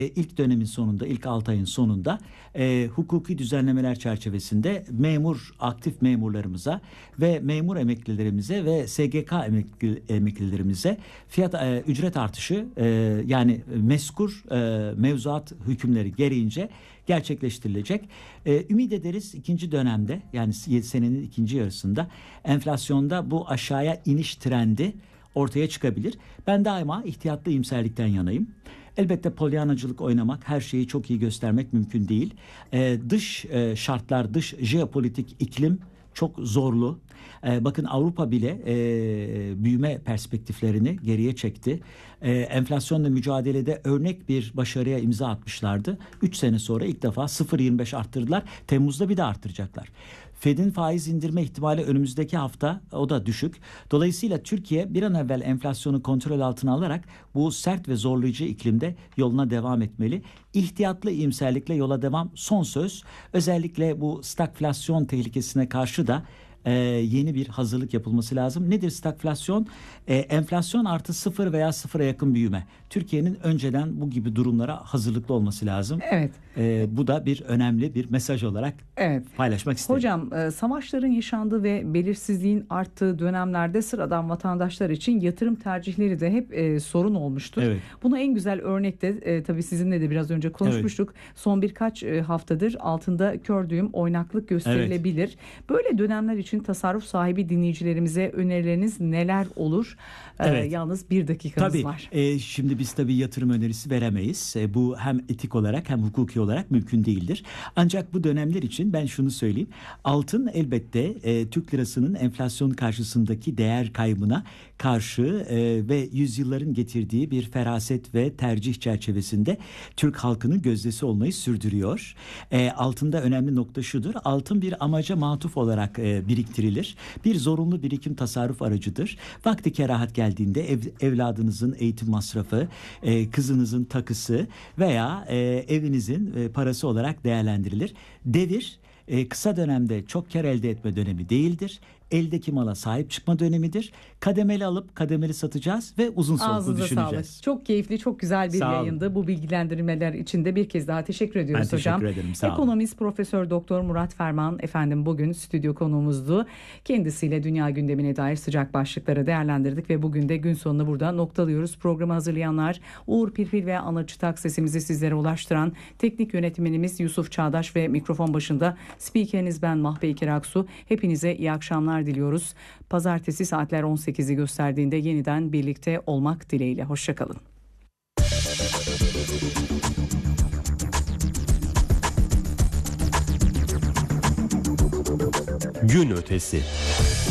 İlk dönemin sonunda, ilk 6 ayın sonunda hukuki düzenlemeler çerçevesinde aktif memurlarımıza ve memur emeklilerimize ve SGK emeklilerimize ücret artışı yani mevzuat hükümleri gereğince gerçekleştirilecek. Ümit ederiz ikinci dönemde, yani senenin ikinci yarısında enflasyonda bu aşağıya iniş trendi ortaya çıkabilir. Ben daima ihtiyatlı iyimserlikten yanayım. Elbette polyanacılık oynamak, her şeyi çok iyi göstermek mümkün değil. Dış şartlar, dış jeopolitik iklim çok zorlu. Bakın Avrupa bile büyüme perspektiflerini geriye çekti. Enflasyonla mücadelede örnek bir başarıya imza atmışlardı. 3 sene sonra ilk defa 0,25 arttırdılar. Temmuz'da bir de arttıracaklar. Fed'in faiz indirme ihtimali önümüzdeki hafta, o da düşük. Dolayısıyla Türkiye bir an evvel enflasyonu kontrol altına alarak bu sert ve zorlayıcı iklimde yoluna devam etmeli. İhtiyatlı iyimserlikle yola devam son söz. Özellikle bu stagflasyon tehlikesine karşı da yeni bir hazırlık yapılması lazım. Nedir stagflasyon? Enflasyon artı 0 veya 0'a yakın büyüme. Türkiye'nin önceden bu gibi durumlara hazırlıklı olması lazım. Evet. Bu da önemli bir mesaj olarak paylaşmak isterim. Hocam, savaşların yaşandığı ve belirsizliğin arttığı dönemlerde sıradan vatandaşlar için yatırım tercihleri de hep sorun olmuştur. Evet. Buna en güzel örnek de tabii sizinle de biraz önce konuşmuştuk. Evet. Son birkaç haftadır altında kör düğüm oynaklık gösterilebilir. Evet. Böyle dönemler için tasarruf sahibi dinleyicilerimize önerileriniz neler olur? Evet. Yalnız bir dakikamız var. Şimdi biz tabii yatırım önerisi veremeyiz. Bu hem etik olarak hem hukuki olarak mümkün değildir. Ancak bu dönemler için ben şunu söyleyeyim. Altın elbette Türk lirasının enflasyon karşısındaki değer kaybına karşı ve yüzyılların getirdiği bir feraset ve tercih çerçevesinde Türk halkının gözdesi olmayı sürdürüyor. Altında önemli nokta şudur. Altın bir amaca matuf olarak biriktirilir. Bir zorunlu birikim tasarruf aracıdır. Vakti kerahat geldiğinde evladınızın eğitim masrafı, kızınızın takısı veya evinizin parası olarak değerlendirilir. Devir kısa dönemde çok kar elde etme dönemi değildir. Eldeki mala sahip çıkma dönemidir. Kademeli alıp kademeli satacağız ve uzun soluklu düşüneceğiz. Sağlık. Çok keyifli, çok güzel bir yayındı. Bu bilgilendirmeler için de bir kez daha teşekkür ediyoruz hocam. Ben teşekkür ederim. Sağ olun. Ekonomist Profesör Doktor Murat Ferman efendim bugün stüdyo konuğumuzdu. Kendisiyle dünya gündemine dair sıcak başlıkları değerlendirdik ve bugün de gün sonunu burada noktalıyoruz. Programı hazırlayanlar Uğur Pirpil ve Anıl Çıtak, sesimizi sizlere ulaştıran teknik yönetmenimiz Yusuf Çağdaş ve mikrofon başında spikeriniz ben Mahve İker Aksu. Hepinize iyi akşamlar diliyoruz. Pazartesi saatler 18'i gösterdiğinde yeniden birlikte olmak dileğiyle. Hoşçakalın. Gün ötesi.